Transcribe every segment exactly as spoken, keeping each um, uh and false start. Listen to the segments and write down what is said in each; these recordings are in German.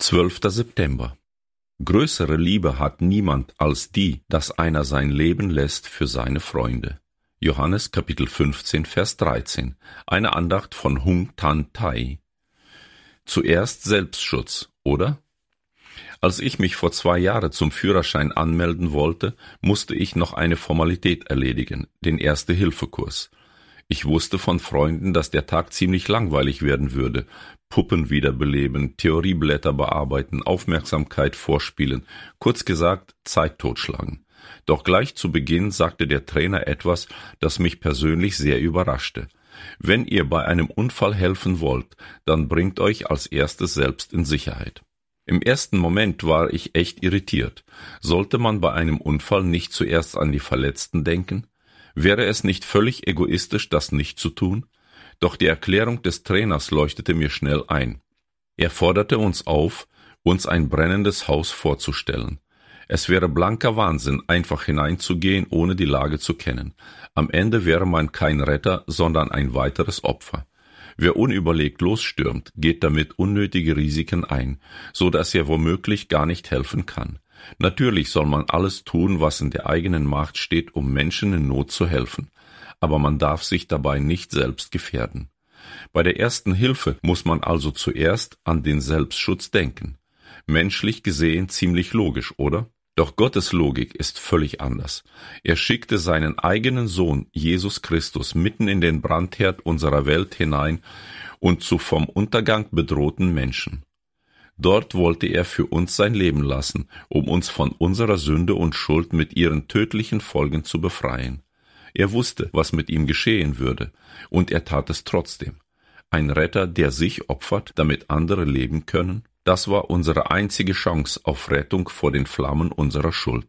zwölfter September. Größere Liebe hat niemand als die, dass einer sein Leben lässt für seine Freunde. Johannes Kapitel fünfzehn, Vers dreizehn. Eine Andacht von Hung Tan Tai. Zuerst Selbstschutz, oder? Als ich mich vor zwei Jahren zum Führerschein anmelden wollte, musste ich noch eine Formalität erledigen, den Erste-Hilfe-Kurs. Ich wusste von Freunden, dass der Tag ziemlich langweilig werden würde. Puppen wiederbeleben, Theorieblätter bearbeiten, Aufmerksamkeit vorspielen, kurz gesagt, Zeit totschlagen. Doch gleich zu Beginn sagte der Trainer etwas, das mich persönlich sehr überraschte. Wenn ihr bei einem Unfall helfen wollt, dann bringt euch als erstes selbst in Sicherheit. Im ersten Moment war ich echt irritiert. Sollte man bei einem Unfall nicht zuerst an die Verletzten denken? Wäre es nicht völlig egoistisch, das nicht zu tun? Doch die Erklärung des Trainers leuchtete mir schnell ein. Er forderte uns auf, uns ein brennendes Haus vorzustellen. Es wäre blanker Wahnsinn, einfach hineinzugehen, ohne die Lage zu kennen. Am Ende wäre man kein Retter, sondern ein weiteres Opfer. Wer unüberlegt losstürmt, geht damit unnötige Risiken ein, so dass er womöglich gar nicht helfen kann. Natürlich soll man alles tun, was in der eigenen Macht steht, um Menschen in Not zu helfen. Aber man darf sich dabei nicht selbst gefährden. Bei der ersten Hilfe muss man also zuerst an den Selbstschutz denken. Menschlich gesehen ziemlich logisch, oder? Doch Gottes Logik ist völlig anders. Er schickte seinen eigenen Sohn, Jesus Christus, mitten in den Brandherd unserer Welt hinein und zu vom Untergang bedrohten Menschen. Dort wollte er für uns sein Leben lassen, um uns von unserer Sünde und Schuld mit ihren tödlichen Folgen zu befreien. Er wusste, was mit ihm geschehen würde, und er tat es trotzdem. Ein Retter, der sich opfert, damit andere leben können, das war unsere einzige Chance auf Rettung vor den Flammen unserer Schuld.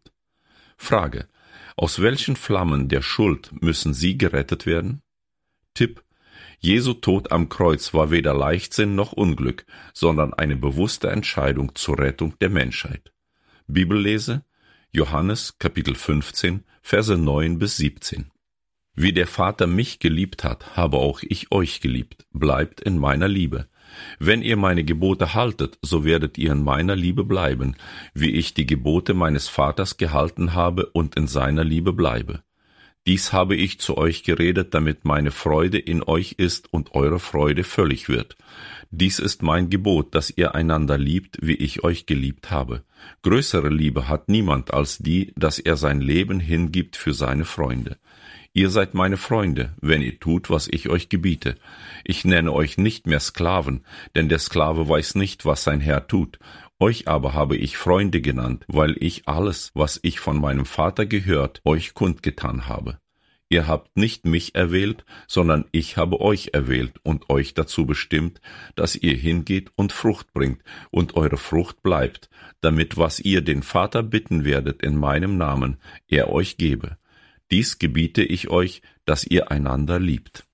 Frage: Aus welchen Flammen der Schuld müssen Sie gerettet werden? Tipp: Jesu Tod am Kreuz war weder Leichtsinn noch Unglück, sondern eine bewusste Entscheidung zur Rettung der Menschheit. Bibellese: Johannes Kapitel fünfzehn, Verse neun bis siebzehn. Wie der Vater mich geliebt hat, habe auch ich euch geliebt, bleibt in meiner Liebe. Wenn ihr meine Gebote haltet, so werdet ihr in meiner Liebe bleiben, wie ich die Gebote meines Vaters gehalten habe und in seiner Liebe bleibe. Dies habe ich zu euch geredet, damit meine Freude in euch ist und eure Freude völlig wird. Dies ist mein Gebot, dass ihr einander liebt, wie ich euch geliebt habe. Größere Liebe hat niemand als die, dass er sein Leben hingibt für seine Freunde. Ihr seid meine Freunde, wenn ihr tut, was ich euch gebiete. Ich nenne euch nicht mehr Sklaven, denn der Sklave weiß nicht, was sein Herr tut. Euch aber habe ich Freunde genannt, weil ich alles, was ich von meinem Vater gehört, euch kundgetan habe. Ihr habt nicht mich erwählt, sondern ich habe euch erwählt und euch dazu bestimmt, dass ihr hingeht und Frucht bringt und eure Frucht bleibt, damit was ihr den Vater bitten werdet in meinem Namen, er euch gebe. Dies gebiete ich euch, dass ihr einander liebt.